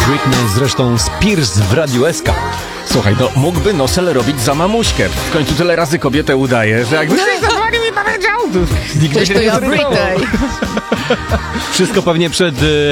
Britney, zresztą Spears w Radiu SK. Słuchaj, no mógłby Nosel robić za mamuśkę. W końcu tyle razy kobietę udaje, że jakby ktoś zadzwonił i powiedział, nigdy Cześć, się to nie ja zrywało. Britney. Wszystko pewnie przed